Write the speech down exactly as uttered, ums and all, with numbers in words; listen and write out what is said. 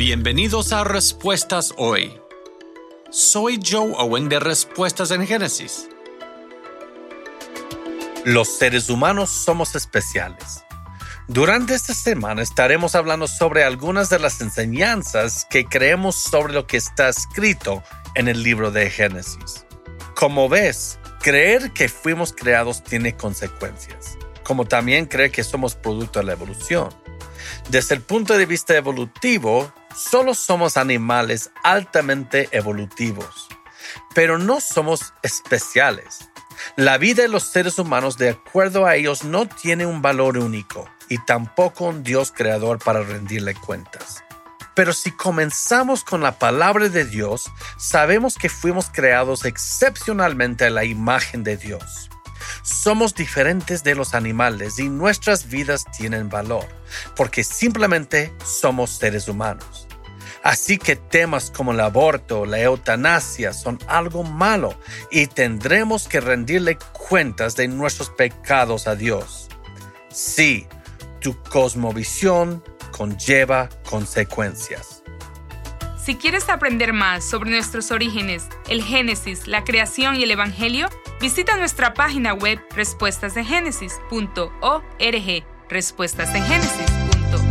Bienvenidos a Respuestas Hoy. Soy Joe Owen de Respuestas en Génesis. Los seres humanos somos especiales. Durante esta semana estaremos hablando sobre algunas de las enseñanzas que creemos sobre lo que está escrito en el libro de Génesis. Como ves, creer que fuimos creados tiene consecuencias, como también creer que somos producto de la evolución. Desde el punto de vista evolutivo, solo somos animales altamente evolutivos, pero no somos especiales. La vida de los seres humanos, de acuerdo a ellos, no tiene un valor único y tampoco un Dios creador para rendirle cuentas. Pero si comenzamos con la palabra de Dios, sabemos que fuimos creados excepcionalmente a la imagen de Dios. Somos diferentes de los animales y nuestras vidas tienen valor, porque simplemente somos seres humanos. Así que temas como el aborto o la eutanasia son algo malo y tendremos que rendirle cuentas de nuestros pecados a Dios. Sí, tu cosmovisión conlleva consecuencias. Si quieres aprender más sobre nuestros orígenes, el Génesis, la creación y el Evangelio, visita nuestra página web respuestas de génesis punto org. Respuestas en Génesis.